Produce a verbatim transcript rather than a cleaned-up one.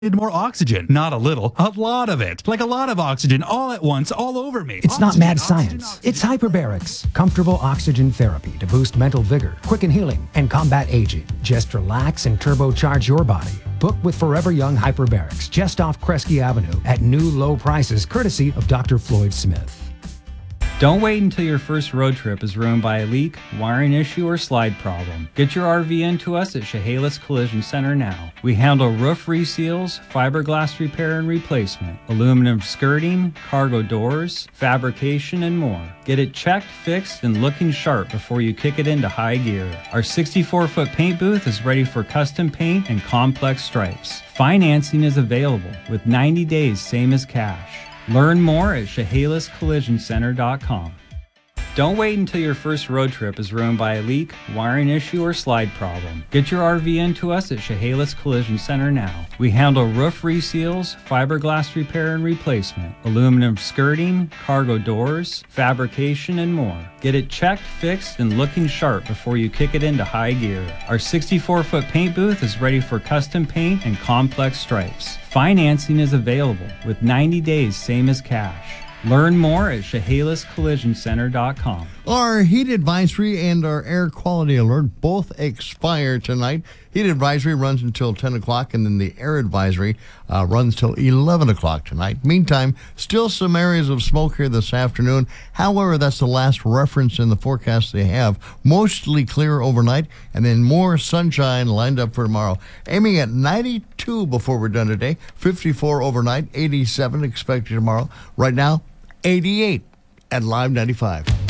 more oxygen. Not a little, a lot of it. Like a lot of oxygen all at once, all over me. It's not Oxygen, mad oxygen, science. oxygen. It's hyperbarics. Comfortable oxygen therapy to boost mental vigor, quicken healing, and combat aging. Just relax and turbocharge your body. Book with Forever Young Hyperbarics just off Kresge Avenue at new low prices courtesy of Doctor Floyd Smith. Don't wait until your first road trip is ruined by a leak, wiring issue, or slide problem. Get your R V into us at Chehalis Collision Center now. We handle roof reseals, fiberglass repair and replacement, aluminum skirting, cargo doors, fabrication, and more. Get it checked, fixed, and looking sharp before you kick it into high gear. Our sixty-four foot paint booth is ready for custom paint and complex stripes. Financing is available with ninety days, same as cash. Learn more at Chehalis Collision Center dot com. Don't wait until your first road trip is ruined by a leak, wiring issue, or slide problem. Get your R V into us at Chehalis Collision Center now. We handle roof reseals, fiberglass repair and replacement, aluminum skirting, cargo doors, fabrication, and more. Get it checked, fixed, and looking sharp before you kick it into high gear. Our sixty-four foot paint booth is ready for custom paint and complex stripes. Financing is available with ninety days, same as cash. Learn more at Chehalis Collision Center dot com. Our heat advisory and our air quality alert both expire tonight. Heat advisory runs until ten o'clock, and then the air advisory uh, runs till eleven o'clock tonight. Meantime, still some areas of smoke here this afternoon. However, that's the last reference in the forecast they have. Mostly clear overnight, and then more sunshine lined up for tomorrow. Aiming at ninety-two before we're done today, fifty-four overnight, eighty-seven expected tomorrow. Right now, eighty-eight at Live ninety-five.